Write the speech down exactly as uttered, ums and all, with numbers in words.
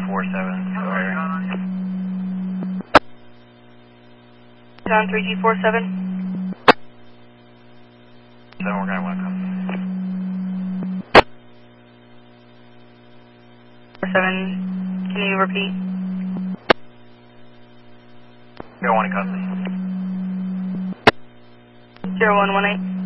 four seven, sorry. John three G four seven. seven, we're going to want to come. four seven, can you repeat? zero one in custody. zero one one eight.